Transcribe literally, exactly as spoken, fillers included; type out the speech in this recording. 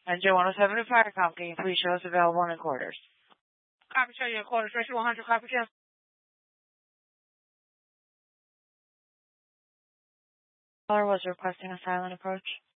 N J one oh seven to Firecom, can you please show us available in quarters? Copy, show you in quarters. Tracy one hundred, copy, Jim. Caller was requesting a silent approach.